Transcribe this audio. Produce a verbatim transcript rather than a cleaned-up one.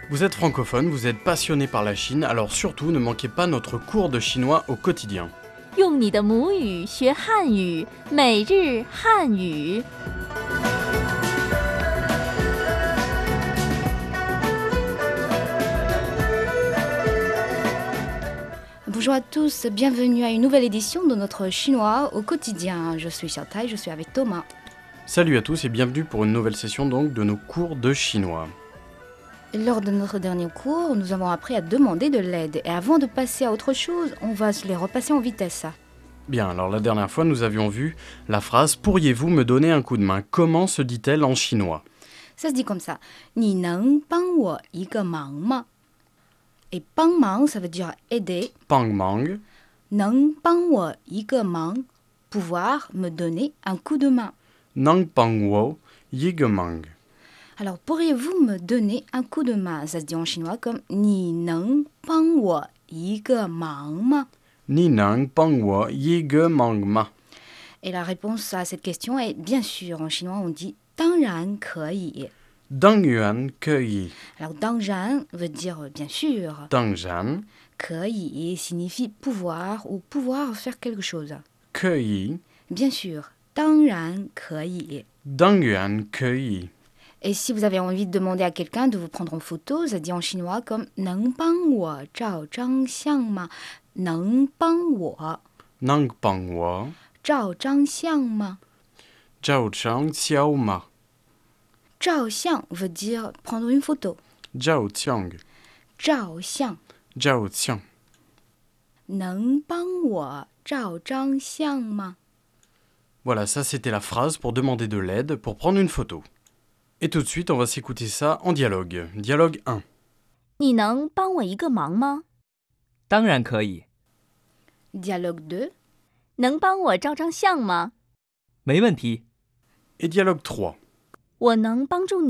Vous êtes francophone, vous êtes passionné par la Chine, alors surtout ne manquez pas notre cours de chinois au quotidien. 用你的母语学汉语，每日汉语。 Bonjour à tous, bienvenue à une nouvelle édition de notre chinois au quotidien. Je suis Xiaotai, je suis avec Thomas. Salut à tous et bienvenue pour une nouvelle session donc de nos cours de chinois. Lors de notre dernier cours, nous avons appris à demander de l'aide. Et avant de passer à autre chose, on va se les repasser en vitesse. Bien, alors la dernière fois nous avions vu la phrase « Pourriez-vous me donner un coup de main ?» Comment se dit-elle en chinois? Ça se dit comme ça. 你能帮我一个忙吗? Et 帮忙, ça veut dire aider. Pang mang, 能帮我一个忙, pouvoir me donner un coup de main. nang pang wo, yigemang. Alors, pourriez-vous me donner un coup de main? Ça se dit en chinois comme 你能帮我一个忙吗? Ni nang pang wo, yigemang ma. Et la réponse à cette question est bien sûr. En chinois, on dit 当然可以. Dang yuan ke yi. Alors, 当然 veut dire bien sûr. Dang jan, 可以 signifie pouvoir ou pouvoir faire quelque chose. ke yi. Bien sûr, 当然可以. Dang yuan ke yi. Et si vous avez envie de demander à quelqu'un de vous prendre en photo, ça dit en chinois comme 能帮我照张相吗? 能帮我 Nang pang wo, 照张相吗? jiao chang xiao ma. 照相 veut dire prendre une photo. Jiao tiang, 照相 jiao tiang. 能帮我照张相吗? Voilà, ça c'était la phrase pour demander de l'aide pour prendre une photo. Et tout de suite, on va s'écouter ça en dialogue. Dialogue un. 你能帮我一个忙吗？ 当然可以， Dialogue deux. 能帮我照张相吗？ 没问题。 Et dialogue trois. 我能帮助你